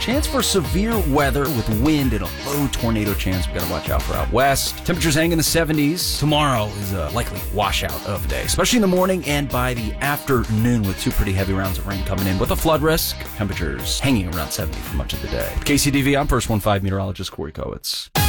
chance for severe weather with wind and a low tornado chance. We got to watch out for out west. Temperatures hang in the 70s. Tomorrow is a likely washout of a day, especially in the morning and by the afternoon with 2 pretty heavy rounds of rain coming in with a flood risk. Temperatures hanging around 70 for much of the day. KCDV, I'm First 1-5 meteorologist Corey Kowitz.